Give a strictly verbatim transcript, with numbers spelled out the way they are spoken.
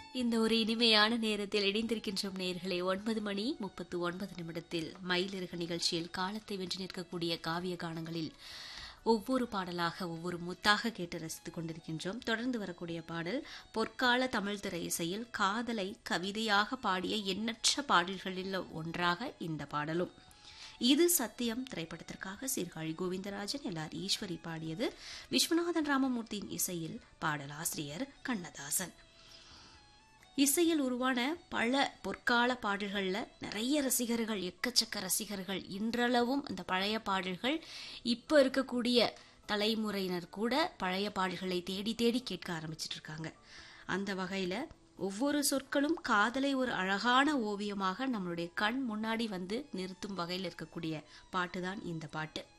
இந்த ஒரு இனிமையான நேரத்தில் இணைந்திருக்கின்றோம் நேயர்களே. ஒன்பது மணி முப்பத்து ஒன்பது நிமிடத்தில் மயிலிறகு நிகழ்ச்சியில் காலத்தை வென்று நிற்கக்கூடிய காவிய கானங்களில் ஒவ்வொரு பாடலாக ஒவ்வொரு முத்தாக கேட்டு ரசித்துக் கொண்டிருக்கின்றோம். தொடர்ந்து வரக்கூடிய பாடல் பொற்கால தமிழ் திரை இசையில் காதலை கவிதையாக பாடிய எண்ணற்ற பாடல்களில் ஒன்றாக இந்த பாடலும். இது சத்தியம் திரைப்படத்திற்காக சீர்காழி கோவிந்தராஜன் எல் ஆர் ஈஸ்வரி பாடியது. விஸ்வநாதன் ராமமூர்த்தியின் இசையில் பாடலாசிரியர் கண்ணதாசன். இசையில் உருவான பல பொற்கால பாடல்கள்ல நிறைய ரசிகர்கள், எக்கச்சக்க ரசிகர்கள். இன்றளவும் அந்த பழைய பாடல்கள் இப்ப இருக்கக்கூடிய தலைமுறையினர் கூட பழைய பாடல்களை தேடி தேடி கேட்க ஆரம்பிச்சிட்டு இருக்காங்க. அந்த வகையில ஒவ்வொரு சொற்களும் காதலை ஒரு அழகான ஓவியமாக நம்மளுடைய கண் முன்னாடி வந்து நிறுத்தும் வகையில் இருக்கக்கூடிய பாட்டுதான் இந்த பாட்டு.